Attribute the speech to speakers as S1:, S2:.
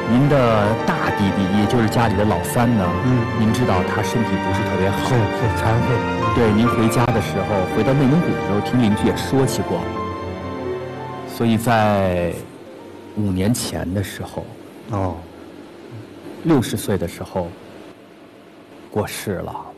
S1: 您的大弟弟，也就是家里的老三呢，您知道他身体不是特别好，
S2: 是残废。
S1: 对，您回家的时候，回到内蒙古的时候，听邻居也说起过。所以在5年前的时候，60岁的时候过世了。